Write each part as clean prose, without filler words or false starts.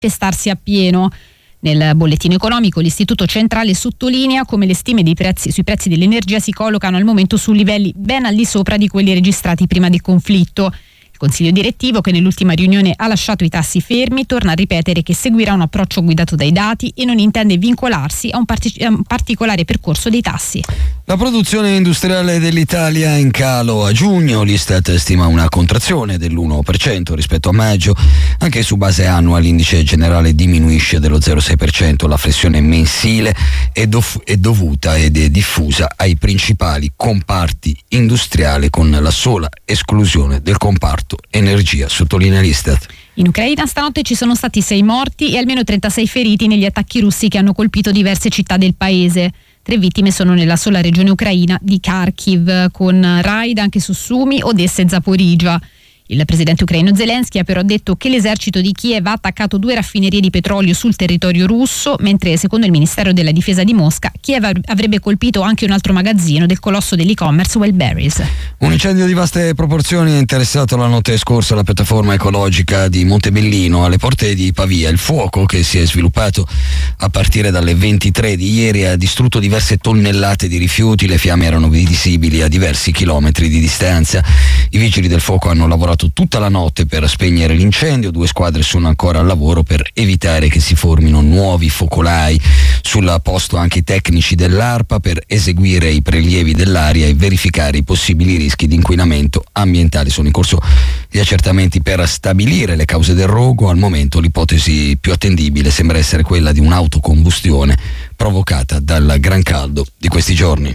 manifestarsi appieno. Nel bollettino economico l'Istituto Centrale sottolinea come le stime sui prezzi dell'energia si collocano al momento su livelli ben al di sopra di quelli registrati prima del conflitto. Il Consiglio direttivo, che nell'ultima riunione ha lasciato i tassi fermi, torna a ripetere che seguirà un approccio guidato dai dati e non intende vincolarsi a un particolare percorso dei tassi. La produzione industriale dell'Italia in calo a giugno. L'Istat stima una contrazione dell'1% rispetto a maggio. Anche su base annua l'indice generale diminuisce dello 0,6%. La flessione mensile è dovuta ed è diffusa ai principali comparti industriali, con la sola esclusione del comparto energia, sottolinea l'Istat. In Ucraina stanotte ci sono stati 6 morti e almeno 36 feriti negli attacchi russi che hanno colpito diverse città del paese. 3 vittime sono nella sola regione ucraina di Kharkiv, con raid anche su Sumi, Odessa e Zaporizhzhia. Il presidente ucraino Zelensky ha però detto che l'esercito di Kiev ha attaccato 2 raffinerie di petrolio sul territorio russo, mentre secondo il Ministero della Difesa di Mosca Kiev avrebbe colpito anche un altro magazzino del colosso dell'e-commerce Wildberries. Un incendio di vaste proporzioni ha interessato la notte scorsa la piattaforma ecologica di Montebellino alle porte di Pavia. Il fuoco, che si è sviluppato a partire dalle 23 di ieri, ha distrutto diverse tonnellate di rifiuti. Le fiamme erano visibili a diversi chilometri di distanza. I vigili del fuoco hanno lavorato tutta la notte per spegnere l'incendio. 2 squadre sono ancora al lavoro per evitare che si formino nuovi focolai. Sul posto anche i tecnici dell'ARPA per eseguire i prelievi dell'aria e verificare i possibili rischi di inquinamento ambientale. Sono in corso gli accertamenti per stabilire le cause del rogo. Al momento l'ipotesi più attendibile sembra essere quella di un'autocombustione provocata dal gran caldo di questi giorni.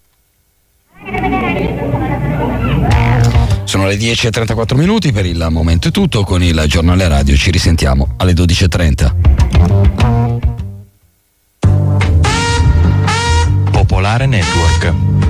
Sono le 10:34, per il momento è tutto. Con il giornale radio ci risentiamo alle 12:30. Popolare Network.